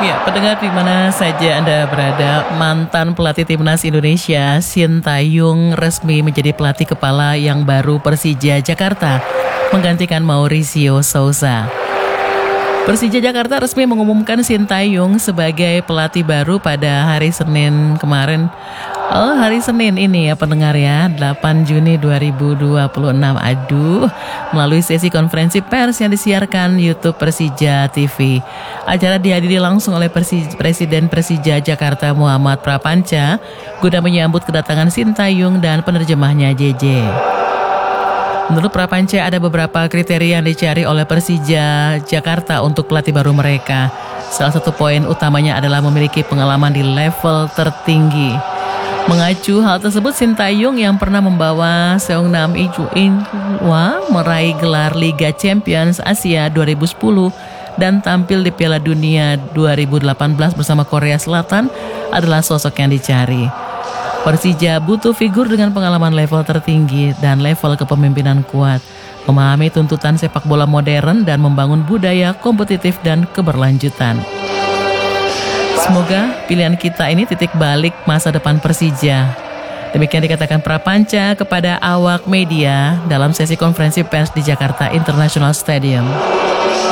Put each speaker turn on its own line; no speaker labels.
Ya, pendengar di mana saja Anda berada, mantan pelatih timnas Indonesia Sintayong resmi menjadi pelatih kepala yang baru Persija Jakarta, menggantikan Mauricio Sousa. Persija Jakarta resmi mengumumkan Sintayong sebagai pelatih baru pada hari Senin kemarin. Hari Senin ini ya pendengar ya, 8 Juni 2026. Melalui sesi konferensi pers yang disiarkan YouTube Persija TV. Acara dihadiri langsung oleh Presiden Persija Jakarta Muhammad Prapanca guna menyambut kedatangan Sintayong dan penerjemahnya JJ. Menurut Prapanca ada beberapa kriteria yang dicari oleh Persija Jakarta untuk pelatih baru mereka. Salah satu poin utamanya adalah memiliki pengalaman di level tertinggi. Mengacu hal tersebut, Sintayong yang pernah membawa Seongnam Ilhwa meraih gelar Liga Champions Asia 2010 dan tampil di Piala Dunia 2018 bersama Korea Selatan adalah sosok yang dicari. Persija butuh figur dengan pengalaman level tertinggi dan level kepemimpinan kuat, memahami tuntutan sepak bola modern dan membangun budaya kompetitif dan keberlanjutan. Semoga pilihan kita ini titik balik masa depan Persija. Demikian dikatakan Prapanca kepada awak media dalam sesi konferensi pers di Jakarta International Stadium.